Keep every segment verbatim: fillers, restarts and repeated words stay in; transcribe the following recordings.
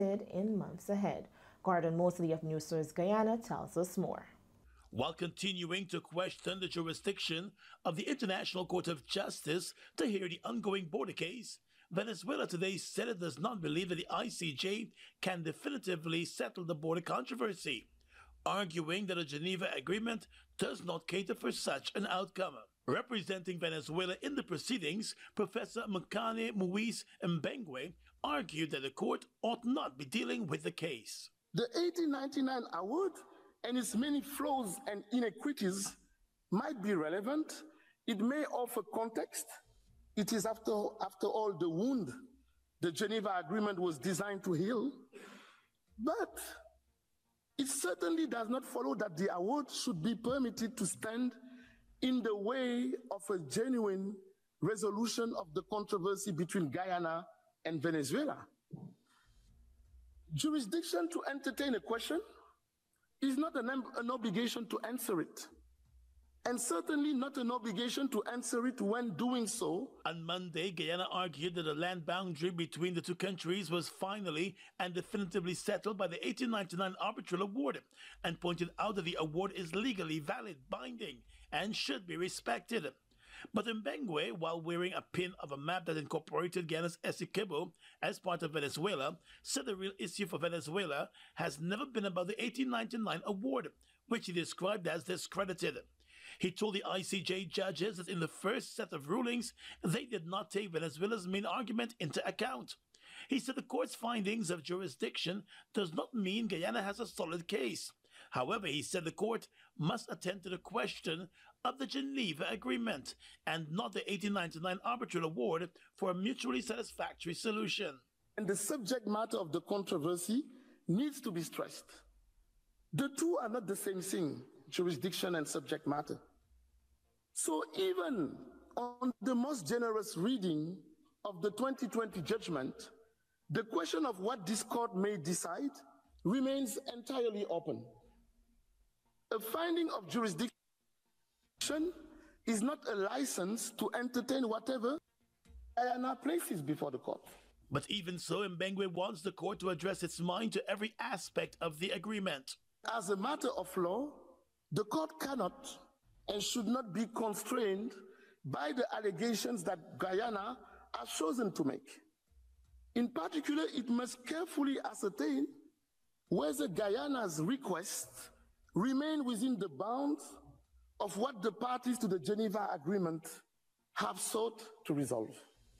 in months ahead. Gordon Mosley of NewsSource Guyana tells us more. While continuing to question the jurisdiction of the International Court of Justice to hear the ongoing border case, Venezuela today said it does not believe that the I C J can definitively settle the border controversy, arguing that a Geneva Agreement does not cater for such an outcome. Representing Venezuela in the proceedings, Professor Mkane Muiz Mbengwe argued that the court ought not be dealing with the case. The eighteen ninety-nine award and its many flaws and inequities might be relevant. It may offer context. It is, after, after all, the wound the Geneva Agreement was designed to heal. But it certainly does not follow that the award should be permitted to stand in the way of a genuine resolution of the controversy between Guyana and Venezuela. Jurisdiction to entertain a question is not an, an obligation to answer it, and certainly not an obligation to answer it when doing so. On Monday, Guyana argued that the land boundary between the two countries was finally and definitively settled by the eighteen ninety-nine arbitral award, and pointed out that the award is legally valid, binding, and should be respected. But Mbengwe, while wearing a pin of a map that incorporated Guyana's Essequibo as part of Venezuela, said the real issue for Venezuela has never been about the eighteen ninety-nine award, which he described as discredited. He told the I C J judges that in the first set of rulings, they did not take Venezuela's main argument into account. He said the court's findings of jurisdiction does not mean Guyana has a solid case. However, he said the court must attend to the question of the Geneva Agreement and not the eighteen ninety-nine arbitral award for a mutually satisfactory solution. And the subject matter of the controversy needs to be stressed. The two are not the same thing, jurisdiction and subject matter. So even on the most generous reading of the twenty twenty judgment, the question of what this court may decide remains entirely open. A finding of jurisdiction is not a license to entertain whatever Guyana places before the court. But even so, Mbengwe wants the court to address its mind to every aspect of the agreement. As a matter of law, the court cannot and should not be constrained by the allegations that Guyana has chosen to make. In particular, it must carefully ascertain whether Guyana's requests remain within the bounds of what the parties to the Geneva Agreement have sought to resolve.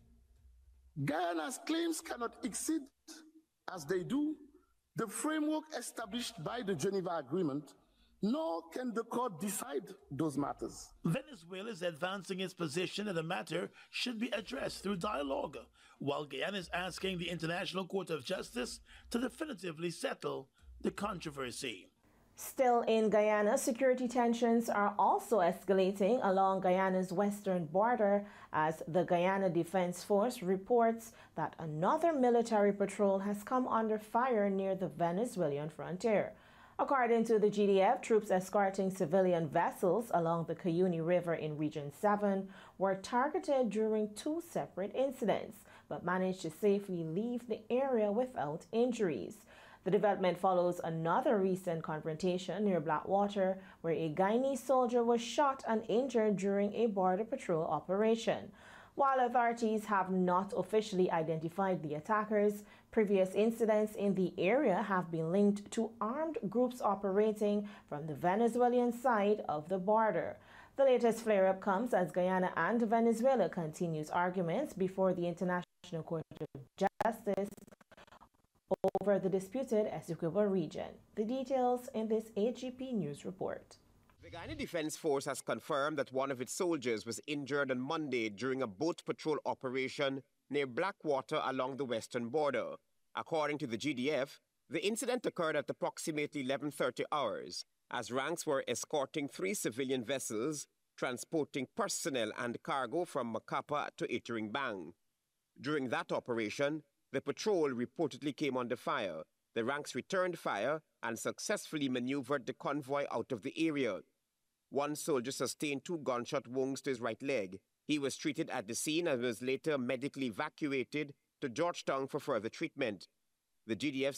Guyana's claims cannot exceed, as they do, the framework established by the Geneva Agreement, nor can the court decide those matters. Venezuela is advancing its position that the matter should be addressed through dialogue, while Guyana is asking the International Court of Justice to definitively settle the controversy. Still in Guyana, security tensions are also escalating along Guyana's western border as the Guyana Defense Force reports that another military patrol has come under fire near the Venezuelan frontier. According to the G D F, troops escorting civilian vessels along the Cuyuni River in Region seven were targeted during two separate incidents, but managed to safely leave the area without injuries. The development follows another recent confrontation near Blackwater, where a Guyanese soldier was shot and injured during a border patrol operation. While authorities have not officially identified the attackers, previous incidents in the area have been linked to armed groups operating from the Venezuelan side of the border. The latest flare-up comes as Guyana and Venezuela continues arguments before the International Court of Justice over the disputed Essequibo region. The details in this A G P News report. The Guyana Defense Force has confirmed that one of its soldiers was injured on Monday during a boat patrol operation near Blackwater along the western border. According to the G D F, the incident occurred at approximately eleven thirty hours, as ranks were escorting three civilian vessels transporting personnel and cargo from Macapa to Iterengbang. During that operation, the patrol reportedly came under fire. The ranks returned fire and successfully maneuvered the convoy out of the area. One soldier sustained two gunshot wounds to his right leg. He was treated at the scene and was later medically evacuated to Georgetown for further treatment. The G D F